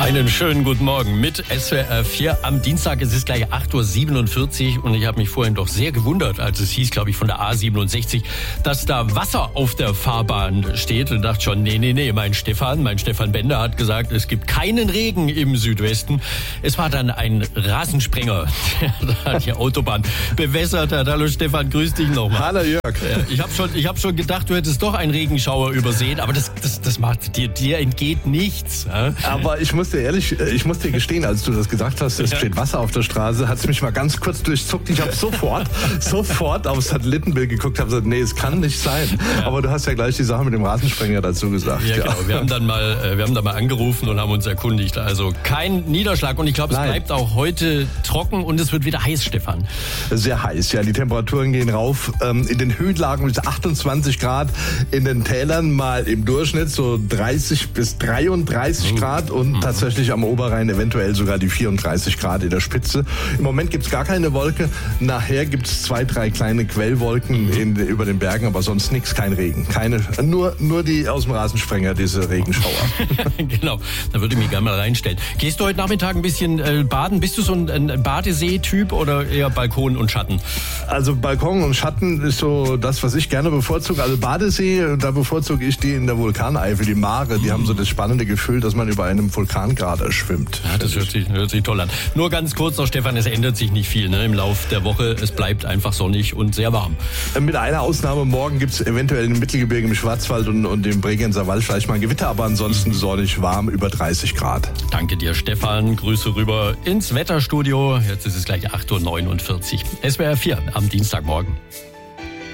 Einen schönen guten Morgen mit SWR 4 am Dienstag. Es ist gleich 8.47 Uhr und ich habe mich vorhin doch sehr gewundert, als es hieß, glaube ich, von der A67, dass da Wasser auf der Fahrbahn steht und dachte schon, nee, mein Stefan Bender hat gesagt, es gibt keinen Regen im Südwesten. Es war dann ein Rasensprenger, der die Autobahn bewässert hat. Hallo Stefan, grüß dich nochmal. Hallo Jörg. Ich hab schon gedacht, du hättest doch einen Regenschauer übersehen, aber das macht dir entgeht nichts. Aber ich muss dir gestehen, als du das gesagt hast, es steht Wasser auf der Straße, hat es mich mal ganz kurz durchzuckt. Ich habe sofort aufs Satellitenbild geguckt, habe gesagt, nee, es kann nicht sein. Ja. Aber du hast ja gleich die Sache mit dem Rasensprenger dazu gesagt. Ja, genau. Wir haben dann mal angerufen und haben uns erkundigt. Also kein Niederschlag und ich glaube, es bleibt auch heute trocken und es wird wieder heiß, Stefan. Sehr heiß, ja. Die Temperaturen gehen rauf. In den Höhenlagen bis 28 Grad, in den Tälern mal im Durchschnitt so 30 bis 33 Grad und tatsächlich am Oberrhein eventuell sogar die 34 Grad in der Spitze. Im Moment gibt's gar keine Wolke. Nachher gibt's 2, 3 kleine Quellwolken über den Bergen, aber sonst nichts, kein Regen. Nur die aus dem Rasensprenger, diese Regenschauer. Genau, da würde ich mich gerne mal reinstellen. Gehst du heute Nachmittag ein bisschen baden? Bist du so ein Badesee-Typ oder eher Balkon und Schatten? Also Balkon und Schatten ist so das, was ich gerne bevorzuge. Also Badesee, da bevorzuge ich die in der Vulkaneifel, die Mare. Die haben so das spannende Gefühl, dass man über einem Vulkan gerade schwimmt. Ja, das hört sich toll an. Nur ganz kurz noch, Stefan, es ändert sich nicht viel im Lauf der Woche. Es bleibt einfach sonnig und sehr warm. Mit einer Ausnahme, morgen gibt es eventuell im Mittelgebirge, im Schwarzwald und im Bregenzer Wald vielleicht mal ein Gewitter, aber ansonsten sonnig, warm, über 30 Grad. Danke dir, Stefan. Grüße rüber ins Wetterstudio. Jetzt ist es gleich 8.49 Uhr. SWR 4 am Dienstagmorgen.